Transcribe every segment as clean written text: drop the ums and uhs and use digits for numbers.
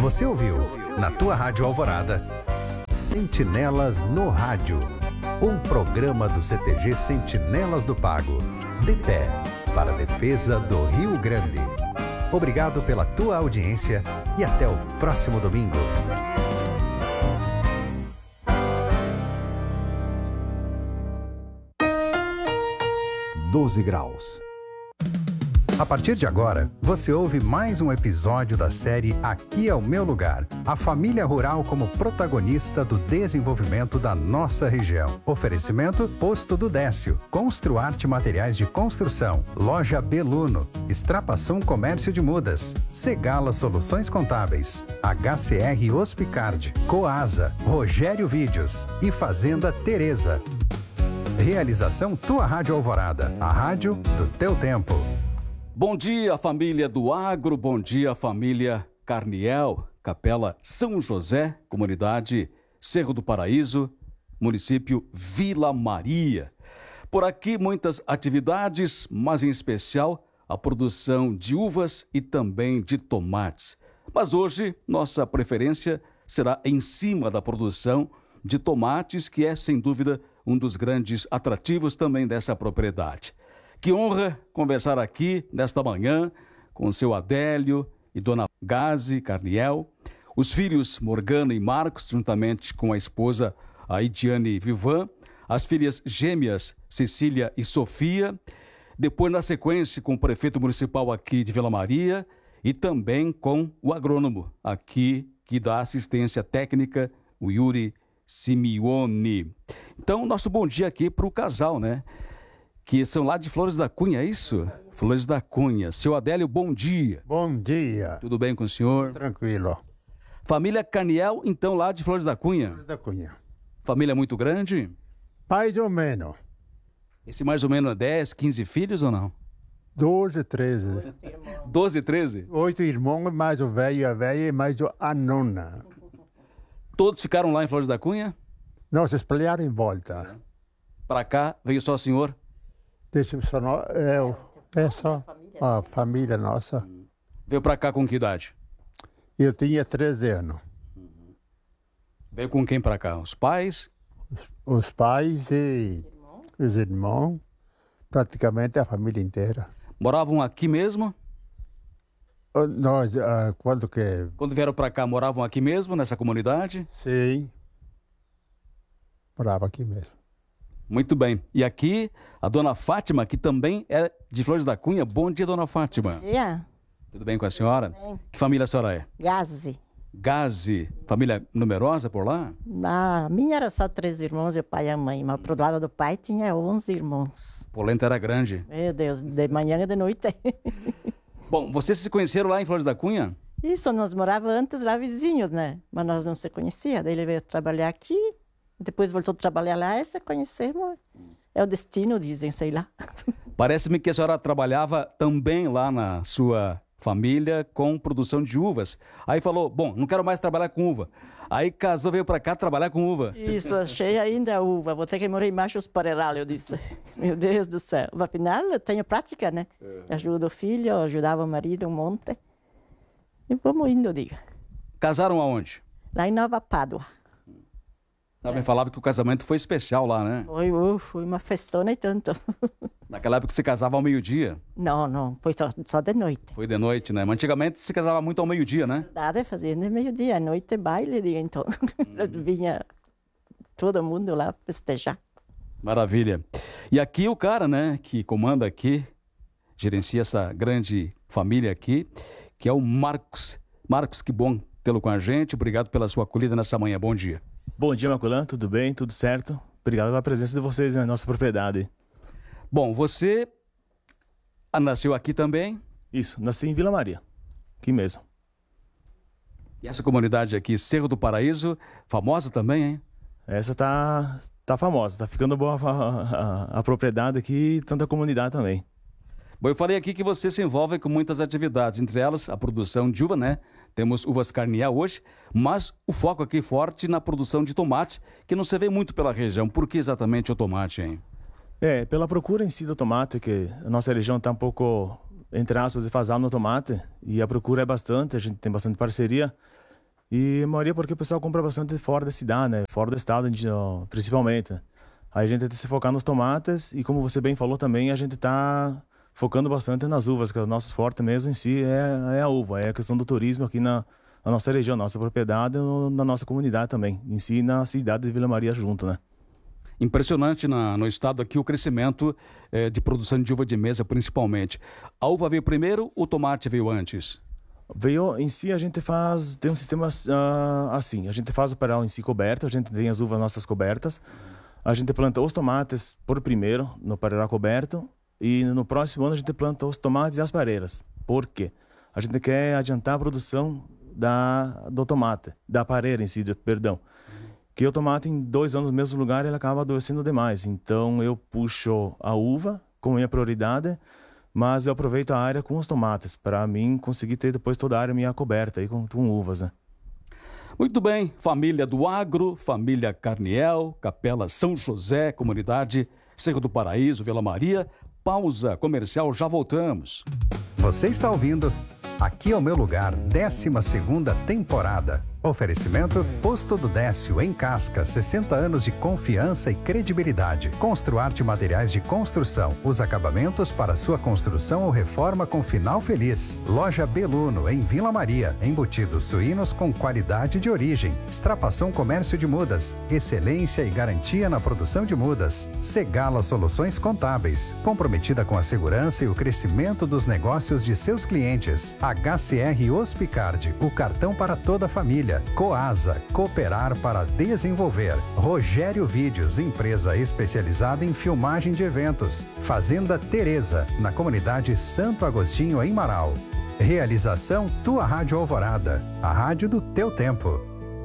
Você ouviu, na tua Rádio Alvorada, Sentinelas no Rádio. Um programa do CTG Sentinelas do Pago. De pé, para a defesa do Rio Grande. Obrigado pela tua audiência e até o próximo domingo. 12 graus. A partir de agora, você ouve mais um episódio da série Aqui é o Meu Lugar. A família rural como protagonista do desenvolvimento da nossa região. Oferecimento Posto do Décio, Construarte Materiais de Construção, Loja Beluno, Extrapassum Comércio de Mudas, Segala Soluções Contábeis, HCR Hospicard, Coasa, Rogério Vídeos e Fazenda Teresa. Realização Tua Rádio Alvorada, a rádio do teu tempo. Bom dia, família do agro, bom dia, família Carniel, Capela São José, comunidade Cerro do Paraíso, município Vila Maria. Por aqui muitas atividades, mas em especial a produção de uvas e também de tomates. Mas hoje nossa preferência será em cima da produção de tomates, que é sem dúvida um dos grandes atrativos também dessa propriedade. Que honra conversar aqui nesta manhã com o seu Adélio e dona Gazi Carniel, os filhos Morgana e Marcos, juntamente com a esposa a Idiane Vivan, as filhas gêmeas Cecília e Sofia, depois na sequência com o prefeito municipal aqui de Vila Maria e também com o agrônomo aqui que dá assistência técnica, o Yuri Simeone. Então, nosso bom dia aqui para o casal, né? Que são lá de Flores da Cunha, é isso? Flores da Cunha. Seu Adélio, bom dia. Bom dia. Tudo bem com o senhor? Tranquilo. Família Carniel, então, lá de Flores da Cunha. Flores da Cunha. Família muito grande? Mais ou menos. Esse mais ou menos é 10, 15 filhos ou não? 12, 13. 12, 13? 8 irmãos, mais o velho, a velha e mais a nona. Todos ficaram lá em Flores da Cunha? Não, se espalharam em volta. Para cá veio só o senhor? Deixa eu só, é só a família nossa. Veio para cá com que idade? Eu tinha 13 anos. Veio com quem para cá? Os pais? Os pais e os irmãos, praticamente a família inteira. Moravam aqui mesmo? Nós, quando que... Quando vieram para cá, moravam aqui mesmo, nessa comunidade? Sim. Morava aqui mesmo. Muito bem. E aqui, a dona Fátima, que também é de Flores da Cunha. Bom dia, dona Fátima. Bom dia. Tudo bem com a senhora? Bem. Que família a senhora é? Gazi. Gazi. Família numerosa por lá? A minha era só 3 irmãos, e o pai e a mãe. Mas pro lado do pai tinha 11 irmãos. Polenta era grande. Meu Deus, de manhã e de noite. Bom, vocês se conheceram lá em Flores da Cunha? Isso, nós morávamos antes lá vizinhos, né? Mas nós não se conhecia. Daí ele veio trabalhar aqui. Depois voltou a trabalhar lá e se conhecemos. É o destino, dizem, sei lá. Parece-me que a senhora trabalhava também lá na sua família com produção de uvas. Aí falou, bom, não quero mais trabalhar com uva. Aí casou, veio para cá trabalhar com uva. Isso, achei ainda a uva. Vou ter que morar embaixo dos parelhos, eu disse. Meu Deus do céu. Afinal, eu tenho prática, né? Ajudo o filho, ajudava o marido um monte. E vamos indo, diga. Casaram aonde? Lá em Nova Pádua. Também falava que o casamento foi especial lá, né? Foi uma festona e tanto. Naquela época se casava ao meio-dia. Não, foi só de noite. Foi de noite, né? Mas antigamente se casava muito ao meio-dia, né? Nada, fazia de meio-dia, à noite baile, diga, então. Vinha todo mundo lá festejar. Maravilha. E aqui o cara, né, que comanda aqui, gerencia essa grande família aqui, que é o Marcos. Marcos, que bom tê-lo com a gente. Obrigado pela sua acolhida nessa manhã. Bom dia. Bom dia, Maculan, tudo bem? Tudo certo? Obrigado pela presença de vocês na nossa propriedade. Bom, você nasceu aqui também? Isso, nasci em Vila Maria, aqui mesmo. E essa comunidade aqui, Cerro do Paraíso, famosa também, hein? Essa tá famosa, tá ficando boa a propriedade aqui e tanta comunidade também. Bom, eu falei aqui que você se envolve com muitas atividades, entre elas a produção de uva, né? Temos uvas Carniel hoje, mas o foco aqui forte na produção de tomates, que não se vê muito pela região. Por que exatamente o tomate, hein? Pela procura em si do tomate, que a nossa região está um pouco, entre aspas, defasada no tomate, e a procura é bastante, a gente tem bastante parceria, E a maioria porque o pessoal compra bastante fora da cidade, né? Fora do estado, principalmente. Aí a gente tem que se focar nos tomates e, como você bem falou também, a gente está focando bastante nas uvas, que o nosso forte mesmo em si é a uva, é a questão do turismo aqui na nossa região, nossa propriedade, na nossa comunidade também, em si na cidade de Vila Maria junto, né? Impressionante no estado aqui o crescimento de produção de uva de mesa, principalmente. A uva veio primeiro, o tomate veio antes? Veio em si, a gente tem um sistema assim, a gente faz o peral em si coberto, a gente tem as uvas nossas cobertas, a gente planta os tomates por primeiro no pareirão coberto e no próximo ano a gente planta os tomates e as pareiras. Por quê? A gente quer adiantar a produção do tomate, da pareira em si, perdão. Que o tomate em 2 anos no mesmo lugar ele acaba adoecendo demais. Então eu puxo a uva como minha prioridade, mas eu aproveito a área com os tomates, para mim conseguir ter depois toda a área minha coberta aí com uvas, né? Muito bem, família do Agro, família Carniel, Capela São José, comunidade Cerro do Paraíso, Vila Maria. Pausa comercial, já voltamos. Você está ouvindo Aqui é o Meu Lugar, 12ª temporada. Oferecimento Posto do Décio, em Casca, 60 anos de confiança e credibilidade. Construarte Materiais de Construção, os acabamentos para sua construção ou reforma com final feliz. Loja Beluno, em Vila Maria, embutidos suínos com qualidade de origem. Extrapação Comércio de Mudas, excelência e garantia na produção de mudas. Segala Soluções Contábeis, comprometida com a segurança e o crescimento dos negócios de seus clientes. HCR Hospicard, o cartão para toda a família. Coasa, cooperar para desenvolver. Rogério Vídeos, empresa especializada em filmagem de eventos. Fazenda Teresa, na comunidade Santo Agostinho, em Marau. Realização Tua Rádio Alvorada, a rádio do teu tempo.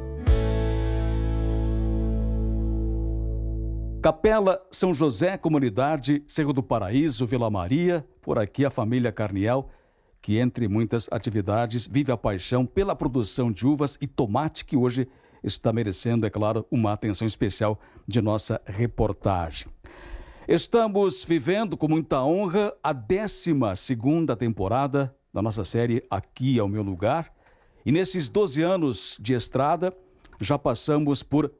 Capela São José, comunidade Cerro do Paraíso, Vila Maria. Por aqui a família Carniel, que entre muitas atividades vive a paixão pela produção de uvas e tomate, que hoje está merecendo, é claro, uma atenção especial de nossa reportagem. Estamos vivendo com muita honra a 12ª temporada da nossa série Aqui é o Meu Lugar. E nesses 12 anos de estrada, já passamos por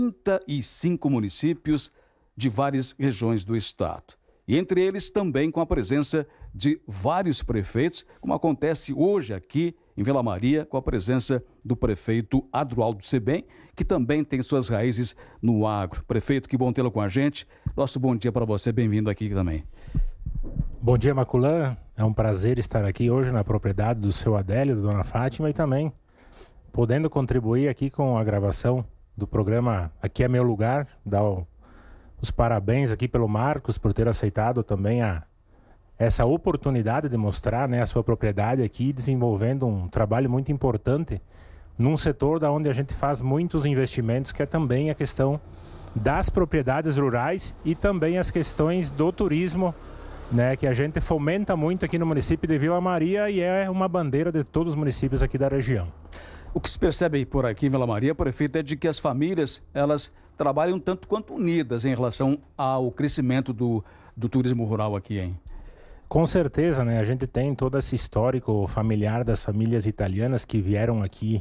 35 municípios de várias regiões do estado. E entre eles também com a presença de vários prefeitos, como acontece hoje aqui em Vila Maria, com a presença do prefeito Adroaldo Sebem, que também tem suas raízes no agro. Prefeito, que bom tê-lo com a gente. Nosso bom dia para você, bem-vindo aqui também. Bom dia, Maculã. É um prazer estar aqui hoje na propriedade do seu Adélio, da dona Fátima, e também podendo contribuir aqui com a gravação do programa Aqui é Meu Lugar, dar os parabéns aqui pelo Marcos por ter aceitado também essa oportunidade de mostrar, né, a sua propriedade aqui, desenvolvendo um trabalho muito importante num setor da onde a gente faz muitos investimentos, que é também a questão das propriedades rurais e também as questões do turismo, né, que a gente fomenta muito aqui no município de Vila Maria e é uma bandeira de todos os municípios aqui da região. O que se percebe por aqui em Vila Maria, prefeito, é de que as famílias, elas trabalham tanto quanto unidas em relação ao crescimento do turismo rural aqui, hein? Com certeza, né? A gente tem todo esse histórico familiar das famílias italianas que vieram aqui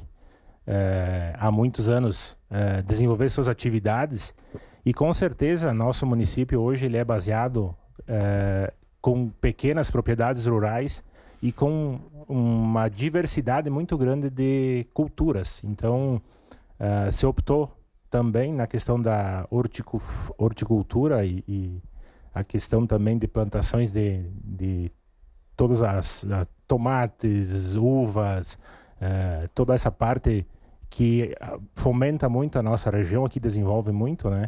há muitos anos desenvolver suas atividades, e com certeza nosso município hoje ele é baseado com pequenas propriedades rurais e com uma diversidade muito grande de culturas. Então se optou também na questão da horticultura e a questão também de plantações de todas as tomates, uvas, toda essa parte que fomenta muito a nossa região, aqui desenvolve muito, né?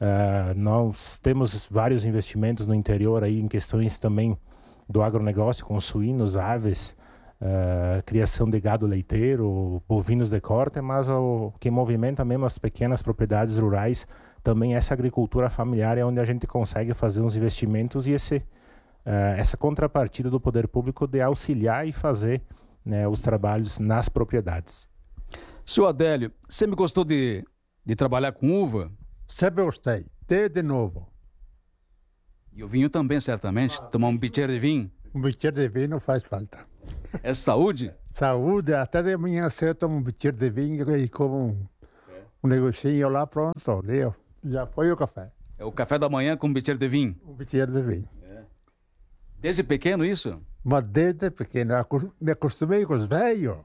Nós temos vários investimentos no interior aí em questões também do agronegócio, com suínos, aves, criação de gado leiteiro, bovinos de corte, mas o que movimenta mesmo as pequenas propriedades rurais também essa agricultura familiar, é onde a gente consegue fazer uns investimentos e essa contrapartida do poder público de auxiliar e fazer, né, os trabalhos nas propriedades. Senhor Adélio, sempre gostou de trabalhar com uva? Sempre gostei, desde novo. E o vinho também, certamente? Tomar um bicheiro de vinho? Um bicheiro de vinho não faz falta. É saúde? Saúde, até de manhã cedo tomo um bitinho de vinho e como um negocinho lá, pronto, deu. Já foi o café. É o café da manhã com bitter de vinho. Um bitinho de vinho. Desde pequeno isso? Mas desde pequeno, me acostumei com os velhos.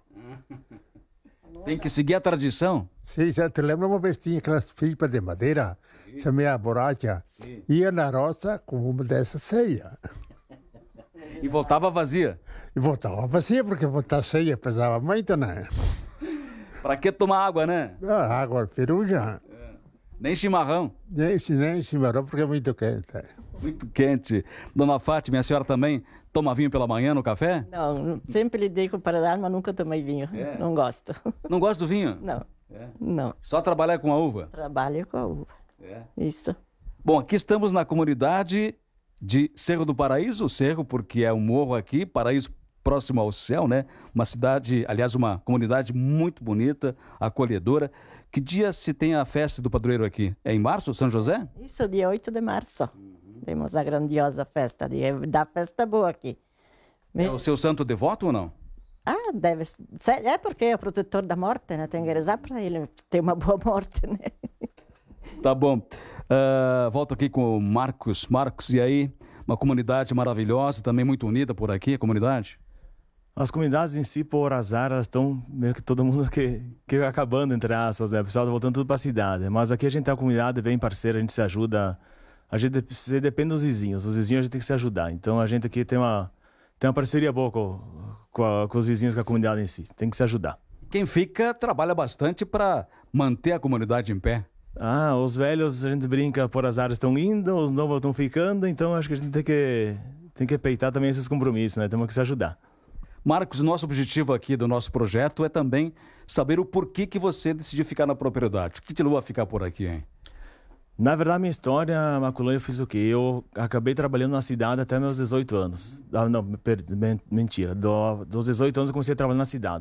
Tem que seguir a tradição. Sim, você te lembra uma vez tinha aquelas pipas de madeira, essa meia borracha, ia na roça com uma dessas ceia. E voltava vazia. E voltava vazia, porque voltar cheia pesava muito, né? Pra que tomar água, né? Ah, água ferruja, Nem chimarrão. nem chimarrão, porque é muito quente. Muito quente. Dona Fátima, a senhora também toma vinho pela manhã no café? Não, sempre lidei com paradar, mas nunca tomei vinho. Não gosto. Não gosta do vinho? Não, não. Só trabalhar com a uva? Trabalho com a uva. Isso. Bom, aqui estamos na comunidade de Cerro do Paraíso, Cerro porque é um morro aqui, Paraíso próximo ao céu, né? Uma cidade, aliás, uma comunidade muito bonita, acolhedora. Que dia se tem a festa do padroeiro aqui? É em março, São José? Isso, dia 8 de março. Temos a grandiosa festa, da festa boa aqui. É o seu santo devoto ou não? Ah, deve ser. É porque é o protetor da morte, né? Tem que rezar para ele ter uma boa morte, né? Tá bom. Volto aqui com o Marcos. Marcos, e aí? Uma comunidade maravilhosa, também muito unida por aqui, a comunidade? As comunidades em si, por azar, elas estão meio que todo mundo que acabando, entre aspas, né? O pessoal tá voltando tudo para a cidade. Mas aqui a gente tem uma comunidade bem parceira, a gente se ajuda. A gente depende dos vizinhos. Os vizinhos a gente tem que se ajudar. Então a gente aqui tem uma parceria boa com os vizinhos, com a comunidade em si. Tem que se ajudar. Quem fica trabalha bastante para manter a comunidade em pé. Ah, os velhos, a gente brinca, por azar estão indo, os novos estão ficando. Então acho que a gente tem que peitar também esses compromissos, né? Temos que se ajudar. Marcos, nosso objetivo aqui do nosso projeto é também saber o porquê que você decidiu ficar na propriedade. O que te levou a ficar por aqui, hein? Na verdade, minha história, Maculã, eu fiz o quê? Eu acabei trabalhando na cidade até meus 18 anos. Ah, não, mentira. Dos 18 anos eu comecei a trabalhar na cidade.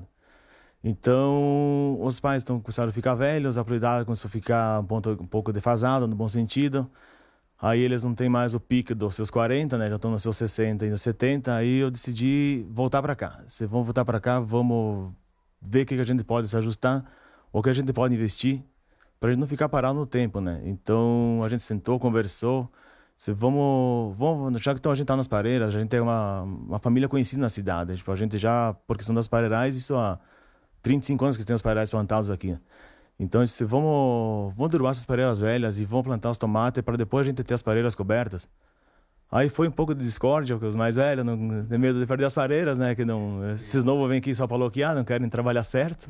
Então, os pais começaram a ficar velhos, a propriedade começou a ficar um pouco defasada, no bom sentido. Aí eles não têm mais o pique dos seus 40, né? Já estão nos seus 60 e nos 70. Aí eu decidi voltar para cá. Se vamos voltar para cá, vamos ver o que a gente pode se ajustar, ou o que a gente pode investir, para a gente não ficar parado no tempo, né? Então a gente sentou, conversou. Vamos, já que a gente está nas Pareiras, a gente tem uma família conhecida na cidade. Tipo, a gente já, por questão das Pareirais, isso há 35 anos que tem os Pareirais plantados aqui. Então, vamos derrubar essas pareiras velhas e vamos plantar os tomates para depois a gente ter as pareiras cobertas. Aí foi um pouco de discórdia, porque os mais velhos não têm medo de perder as pareiras, né? Que não, esses novos vêm aqui só para loquear, não querem trabalhar certo.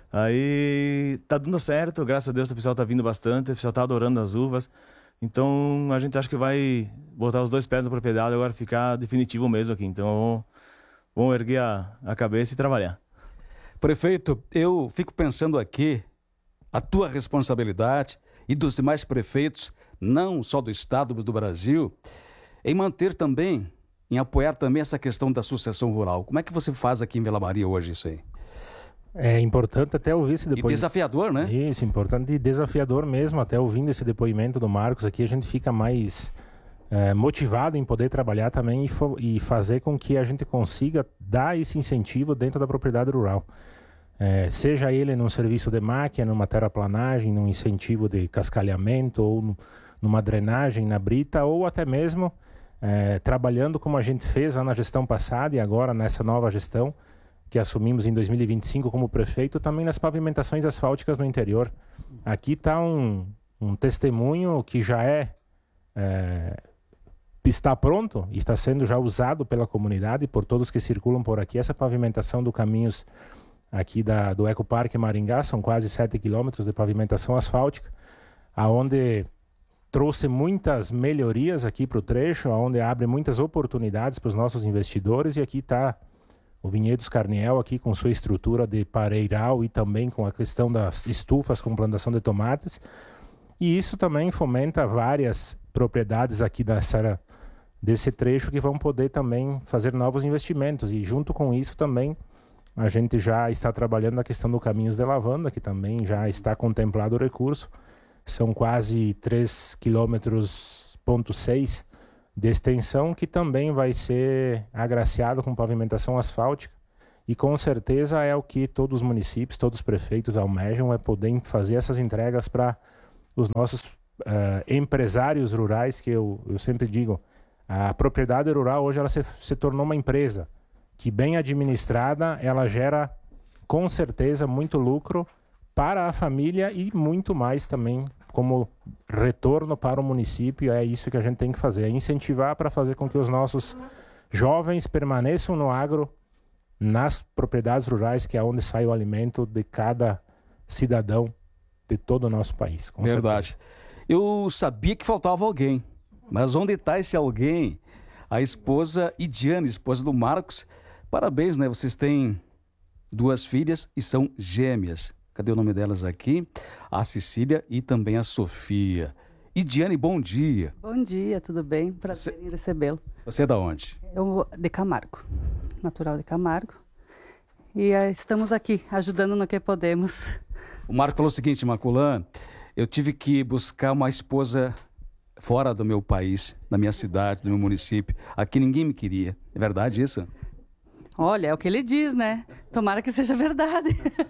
Aí tá dando certo, graças a Deus o pessoal tá vindo bastante, o pessoal tá adorando as uvas. Então a gente acha que vai botar os dois pés na propriedade, agora ficar definitivo mesmo aqui. Então vamos erguer a cabeça e trabalhar. Prefeito, eu fico pensando aqui a tua responsabilidade e dos demais prefeitos, não só do estado, mas do Brasil, em manter também, em apoiar também essa questão da sucessão rural. Como é que você faz aqui em Vila Maria hoje isso aí? É importante até ouvir esse depoimento. E desafiador, né? Isso, importante e desafiador mesmo. Até ouvindo esse depoimento do Marcos aqui, a gente fica mais motivado em poder trabalhar também e fazer com que a gente consiga dar esse incentivo dentro da propriedade rural. Seja ele num serviço de máquina, numa terraplanagem, num incentivo de cascalhamento ou numa drenagem na brita, ou até mesmo trabalhando como a gente fez lá na gestão passada e agora nessa nova gestão que assumimos em 2025 como prefeito, também nas pavimentações asfálticas no interior. Aqui está um testemunho que já está pronto, está sendo já usado pela comunidade, por todos que circulam por aqui. Essa pavimentação do caminhos aqui do Ecoparque Maringá, são quase 7 quilômetros de pavimentação asfáltica, aonde trouxe muitas melhorias aqui para o trecho, onde abre muitas oportunidades para os nossos investidores. E aqui está o Vinhedos Carniel aqui com sua estrutura de pareiral e também com a questão das estufas com plantação de tomates. E isso também fomenta várias propriedades aqui desse trecho que vão poder também fazer novos investimentos. E junto com isso também a gente já está trabalhando na questão do Caminhos de Lavanda, que também já está contemplado o recurso. São quase 3,6 km de extensão, que também vai ser agraciado com pavimentação asfáltica E com certeza é o que todos os municípios, todos os prefeitos almejam, é poder fazer essas entregas para os nossos empresários rurais, que eu sempre digo, a propriedade rural hoje ela se tornou uma empresa que, bem administrada, ela gera com certeza muito lucro para a família e muito mais também como retorno para o município. É isso que a gente tem que fazer, é incentivar para fazer com que os nossos jovens permaneçam no agro, nas propriedades rurais, que é onde sai o alimento de cada cidadão de todo o nosso país. Com Verdade. certeza. Eu sabia que faltava alguém, mas onde está esse alguém? A esposa Idiane, esposa do Marcos. Parabéns, né? Vocês têm 2 filhas e são gêmeas. Cadê o nome delas aqui? A Cecília e também a Sofia. Idiane, bom dia. Bom dia, tudo bem? Prazer em recebê-lo. Você é da onde? Eu de Camargo, natural de Camargo. E estamos aqui, ajudando no que podemos. O Marco falou o seguinte, Maculã, eu tive que buscar uma esposa fora do meu país, da minha cidade, do meu município. Aqui ninguém me queria. É verdade isso? Olha, é o que ele diz, né? Tomara que seja verdade.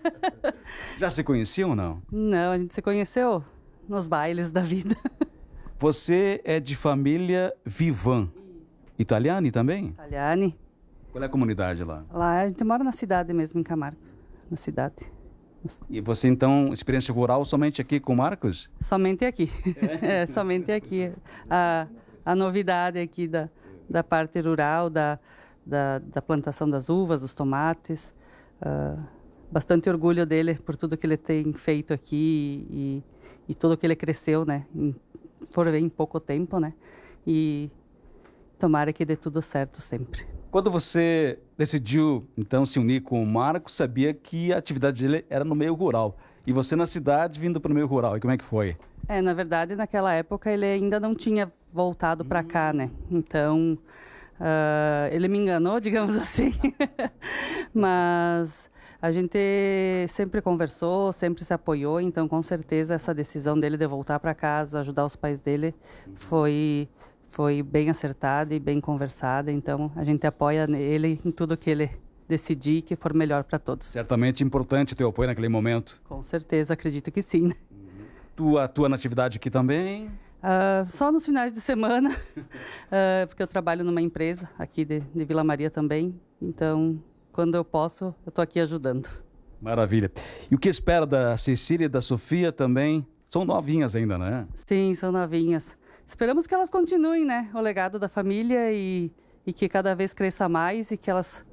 Já se conheciam ou não? Não, a gente se conheceu nos bailes da vida. Você é de família Vivan. Italiani também? Italiane. Qual é a comunidade lá? Lá a gente mora na cidade mesmo, em Camargo. Na cidade. E você então, experiência rural somente aqui com o Marcos? Somente aqui. É, somente aqui. A novidade aqui da parte rural, da plantação das uvas, dos tomates. Bastante orgulho dele por tudo que ele tem feito aqui e tudo que ele cresceu, né? Em pouco tempo, né? E tomara que dê tudo certo sempre. Quando você decidiu, então, se unir com o Marcos, sabia que a atividade dele era no meio rural. E você na cidade, vindo para o meio rural. E como é que foi? Na verdade, naquela época, ele ainda não tinha voltado para cá, né? Então, ele me enganou, digamos assim. Mas a gente sempre conversou, sempre se apoiou. Então, com certeza, essa decisão dele de voltar para casa, ajudar os pais dele, foi bem acertada e bem conversada. Então, a gente apoia ele em tudo que ele decidir que for melhor para todos. Certamente importante o teu apoio naquele momento. Com certeza, acredito que sim. Né? Tu atua na atividade aqui também? Só nos finais de semana, porque eu trabalho numa empresa aqui de Vila Maria também. Então, quando eu posso, eu estou aqui ajudando. Maravilha. E o que espera da Cecília e da Sofia também? São novinhas ainda, né? Sim, são novinhas. Esperamos que elas continuem, né, o legado da família e que cada vez cresça mais e que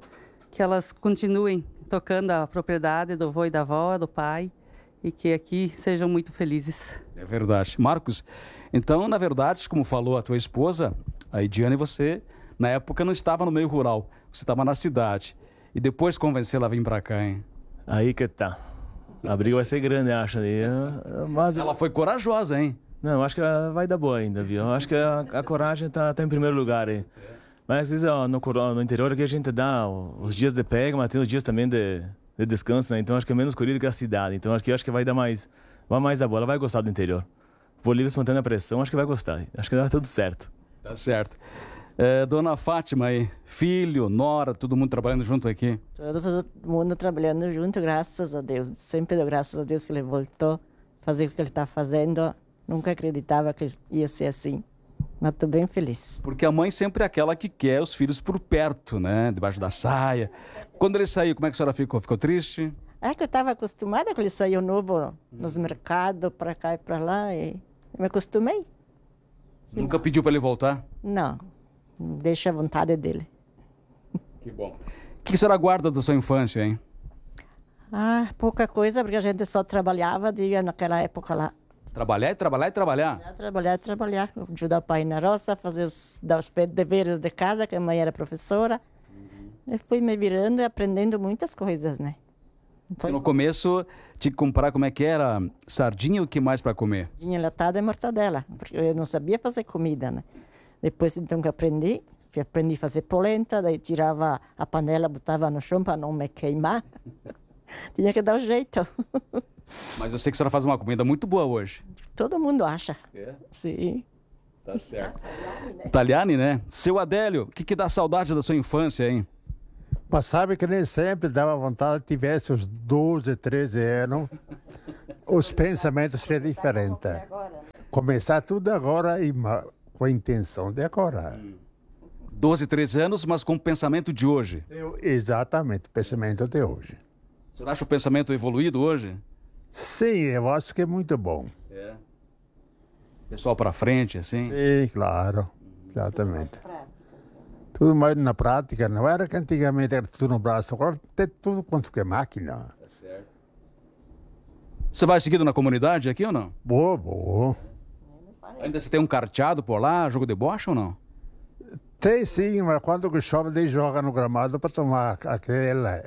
elas continuem tocando a propriedade do avô e da avó, do pai, e que aqui sejam muito felizes. É verdade. Marcos, então, na verdade, como falou a tua esposa, a Idiane, você, na época, não estava no meio rural, você estava na cidade. E depois convencê-la a vir para cá, hein? Aí que tá. A briga vai ser grande, acho. Mas ela foi corajosa, hein? Não, acho que vai dar boa ainda, viu? Acho que a coragem tá em primeiro lugar aí. Mas às vezes no interior aqui a gente dá os dias de pega, mas tem os dias também de descanso, né? Então acho que é menos corrido que a cidade. Então acho que vai dar mais dar boa. Ela vai gostar do interior. Vou livre, espontânea pressão, acho que vai gostar. Acho que dá tudo certo. Tá certo. Dona Fátima aí, filho, nora, todo mundo trabalhando junto aqui? Todo mundo trabalhando junto, graças a Deus. Sempre dou graças a Deus que ele voltou a fazer o que ele está fazendo. Nunca acreditava que ia ser assim, mas estou bem feliz. Porque a mãe sempre é aquela que quer os filhos por perto, né? Debaixo da saia. Quando ele saiu, como é que a senhora ficou? Ficou triste? É que eu estava acostumada que ele saiu novo nos mercados, para cá e para lá, e me acostumei. Nunca pediu para ele voltar? Não, deixa a vontade dele. Que bom. O que a senhora guarda da sua infância, hein? Pouca coisa, porque a gente só trabalhava naquela época lá. Trabalhar e trabalhar e trabalhar. Trabalhar. Ajudar o pai na roça, dar os deveres de casa, que a mãe era professora. Eu fui me virando e aprendendo muitas coisas, né? No começo, tinha que comprar, como é que era? Sardinha e o que mais para comer? Sardinha enlatada e mortadela, porque eu não sabia fazer comida, né? Depois, então, que aprendi a fazer polenta, daí tirava a panela, botava no chão para não me queimar. Tinha que dar o jeito. Mas eu sei que a senhora faz uma comida muito boa hoje. Todo mundo acha. É? Sim. Tá certo. Italiani, né? Seu Adélio, o que dá saudade da sua infância, hein? Mas sabe que nem sempre dava vontade, tivesse os 12, 13 anos, os pensamentos seriam diferentes. Começar tudo agora e com a intenção de agora. 12, 13 anos, mas com o pensamento de hoje. Exatamente, o pensamento de hoje. O senhor acha o pensamento evoluído hoje? Sim, eu acho que é muito bom. É. Pessoal para frente, assim? Sim, claro, exatamente. Tudo mais na prática, não era que antigamente era tudo no braço, agora tem tudo quanto que é máquina. Tá certo. Você vai seguido na comunidade aqui ou não? Boa. Ainda você tem um carteado por lá, jogo de bocha ou não? Tem sim, mas quando que chove, daí joga no gramado para tomar aquela.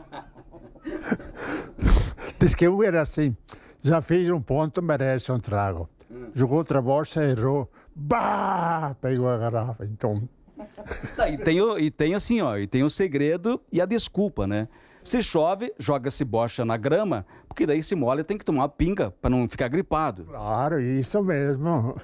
Diz que um era assim, já fez um ponto, merece um trago. Jogou outra bocha, errou, bah, pegou a garrafa, então... Tá, e tem assim, ó, e tem o segredo e a desculpa, né? Se chove, joga-se bocha na grama, porque daí se molha tem que tomar pinga para não ficar gripado. Claro, isso mesmo.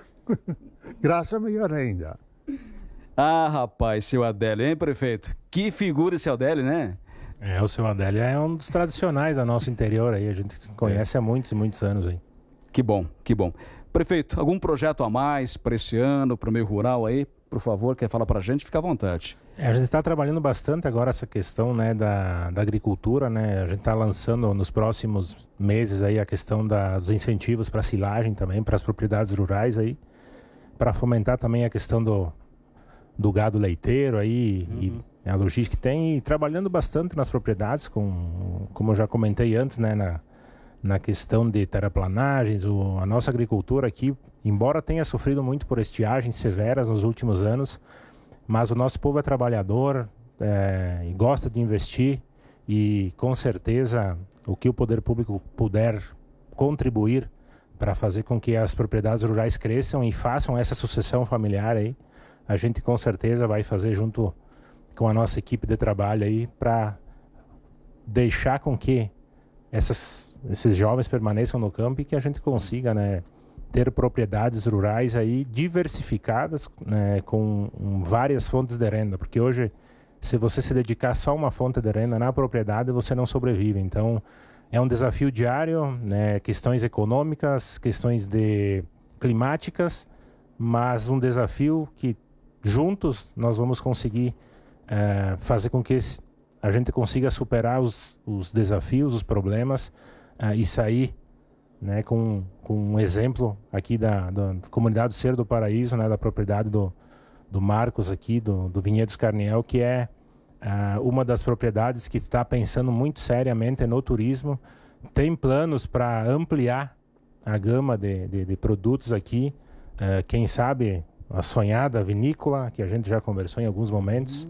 Graça melhor ainda. Ah, rapaz, seu Adélio, hein, prefeito? Que figura esse Adélio, né? O seu Adélio é um dos tradicionais da nosso interior aí, a gente conhece há muitos e muitos anos aí. Que bom, que bom. Prefeito, algum projeto a mais para esse ano, para o meio rural aí? Por favor, quer falar para a gente? Fica à vontade. A gente está trabalhando bastante agora essa questão, né, da agricultura, né? A gente está lançando nos próximos meses aí a questão dos incentivos para silagem também, para as propriedades rurais aí, para fomentar também a questão do gado leiteiro aí e a logística que tem, e trabalhando bastante nas propriedades, como eu já comentei antes, né, na questão de terraplanagens. A nossa agricultura aqui, embora tenha sofrido muito por estiagens severas nos últimos anos, mas o nosso povo é trabalhador e gosta de investir, e com certeza o que o poder público puder contribuir para fazer com que as propriedades rurais cresçam e façam essa sucessão familiar aí, a gente com certeza vai fazer junto com a nossa equipe de trabalho aí, para deixar com que esses jovens permaneçam no campo e que a gente consiga, né, ter propriedades rurais aí diversificadas, né, com várias fontes de renda, porque hoje, se você se dedicar só a uma fonte de renda na propriedade, você não sobrevive. Então, é um desafio diário, né, questões econômicas, questões climáticas, mas um desafio que juntos nós vamos conseguir fazer com que a gente consiga superar os desafios, os problemas, e sair, né, com um exemplo aqui da comunidade do Cerro do Paraíso, né, da propriedade do Marcos aqui, do Vinhedos Carniel, que é uma das propriedades que está pensando muito seriamente no turismo, tem planos para ampliar a gama de produtos aqui, quem sabe a sonhada vinícola, que a gente já conversou em alguns momentos,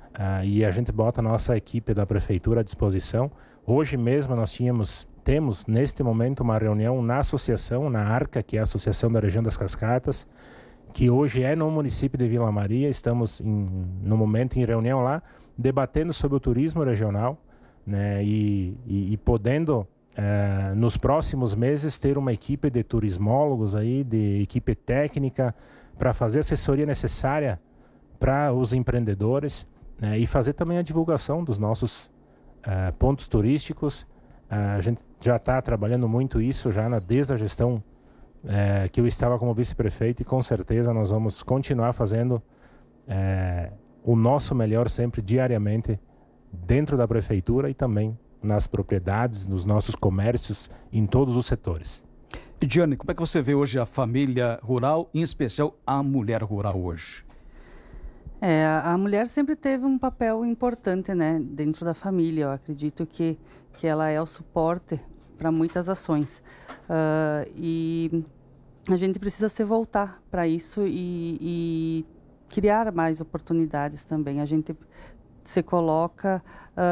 e a gente bota a nossa equipe da prefeitura à disposição. Hoje mesmo nós temos neste momento uma reunião na associação, na ARCA, que é a Associação da Região das Cascatas, que hoje é no município de Vila Maria. Estamos no momento em reunião lá, debatendo sobre o turismo regional, né, e podendo nos próximos meses ter uma equipe de turismólogos aí, de equipe técnica, para fazer a assessoria necessária para os empreendedores, né, e fazer também a divulgação dos nossos pontos turísticos. A gente já está trabalhando muito isso já desde a gestão que eu estava como vice-prefeito, e com certeza nós vamos continuar fazendo o nosso melhor sempre, diariamente, dentro da prefeitura e também nas propriedades, nos nossos comércios, em todos os setores. E Diane, como é que você vê hoje a família rural, em especial a mulher rural hoje? A mulher sempre teve um papel importante, né, dentro da família. Eu acredito que ela é o suporte para muitas ações. E a gente precisa se voltar para isso e criar mais oportunidades também. A gente se coloca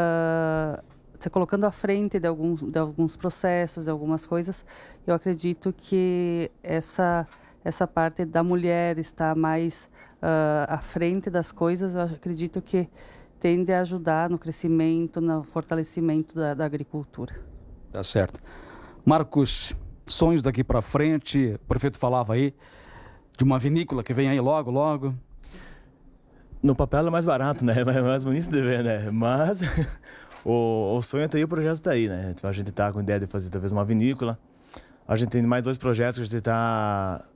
se colocando à frente de alguns processos, de algumas coisas. Eu acredito que essa parte da mulher estar mais à frente das coisas, eu acredito que tende a ajudar no crescimento, no fortalecimento da agricultura. Tá certo. Marcos, sonhos daqui para frente, o prefeito falava aí de uma vinícola que vem aí logo, logo. No papel é mais barato, né? É mais bonito de ver, né? Mas o sonho tá aí, o projeto tá aí, né? A gente tá com a ideia de fazer talvez uma vinícola. A gente tem mais 2 projetos que a gente tá